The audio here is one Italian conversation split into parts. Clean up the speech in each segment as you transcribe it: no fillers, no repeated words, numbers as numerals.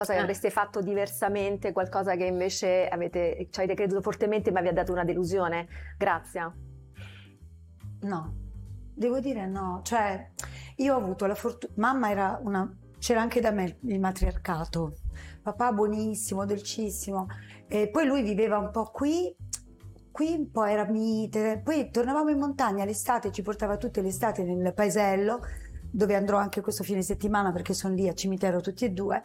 Cosa che avreste fatto diversamente, qualcosa che invece ci avete creduto fortemente ma vi ha dato una delusione? Grazia? No, devo dire no, cioè io ho avuto la fortuna, mamma era c'era anche da me il matriarcato, papà buonissimo, dolcissimo, e poi lui viveva un po' qui un po' era mite, poi tornavamo in montagna l'estate, ci portava tutte le estate nel paesello, dove andrò anche questo fine settimana perché sono lì a cimitero tutti e due,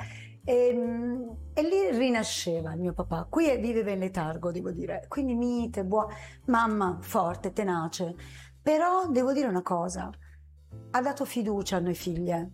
e lì rinasceva il mio papà. Qui viveva in letargo, devo dire, quindi mite, buona, mamma forte, tenace. Però devo dire una cosa, ha dato fiducia a noi figlie.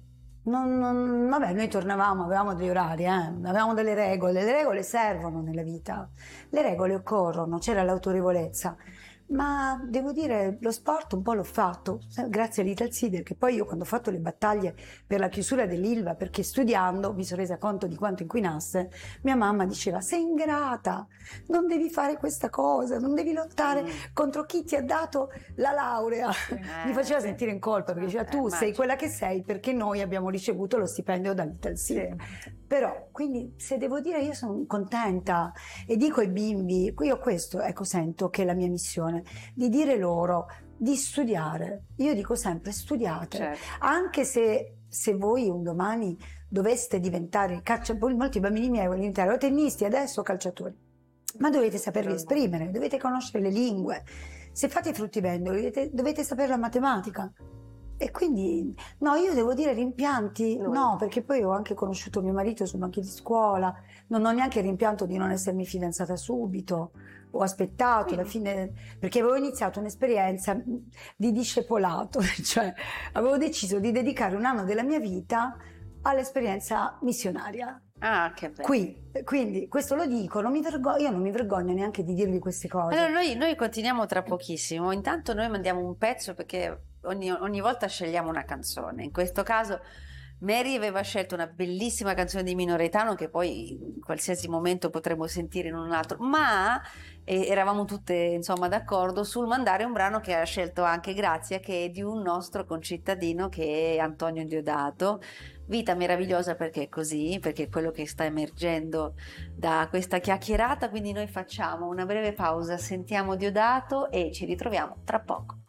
Vabbè, noi tornavamo, avevamo degli orari, avevamo delle regole, le regole servono nella vita, le regole occorrono, c'era l'autorevolezza. Ma devo dire, lo sport un po' l'ho fatto, grazie all'Italsider, che poi io quando ho fatto le battaglie per la chiusura dell'Ilva, perché studiando mi sono resa conto di quanto inquinasse, mia mamma diceva: sei ingrata, non devi fare questa cosa, non devi lottare contro chi ti ha dato la laurea. Mi faceva sentire in colpa, perché diceva: tu sei quella che sei perché noi abbiamo ricevuto lo stipendio dall'Italsider. Però, quindi, se devo dire, io sono contenta e dico ai bimbi, io questo, ecco, sento che è la mia missione, di dire loro di studiare. Io dico sempre: studiate, certo. Anche se voi un domani doveste diventare calciatori, molti bambini miei vogliono diventare o tennisti adesso o calciatori, ma dovete sapervi esprimere, dovete conoscere le lingue, se fate fruttivendoli dovete sapere la matematica. E quindi, no, io devo dire rimpianti, no, perché poi ho anche conosciuto mio marito sul banchi di scuola, non ho neanche il rimpianto di non essermi fidanzata subito, ho aspettato alla fine, perché avevo iniziato un'esperienza di discepolato, cioè avevo deciso di dedicare un anno della mia vita all'esperienza missionaria. Ah, che bello. Quindi questo lo dico, io non mi vergogno neanche di dirvi queste cose. Allora noi continuiamo tra pochissimo, intanto noi mandiamo un pezzo perché ogni volta scegliamo una canzone, in questo caso Mary aveva scelto una bellissima canzone di Mino Reitano che poi in qualsiasi momento potremo sentire in un altro, ma eravamo tutte insomma d'accordo sul mandare un brano che ha scelto anche Grazia, che è di un nostro concittadino che è Antonio Diodato. Vita meravigliosa, perché è così, perché è quello che sta emergendo da questa chiacchierata, quindi noi facciamo una breve pausa, sentiamo Diodato e ci ritroviamo tra poco.